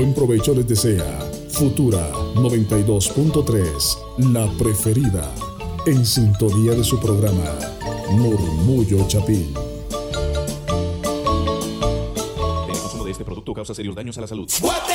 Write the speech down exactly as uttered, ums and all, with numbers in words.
Buen provecho les desea Futura noventa y dos punto tres, la preferida, en sintonía de su programa Murmullo Chapín. El consumo de este producto causa serios daños a la salud.